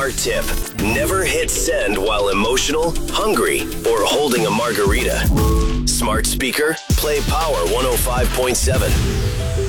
Smart tip. Never hit send while emotional, hungry, or holding a margarita. Smart speaker, play Power 105.7.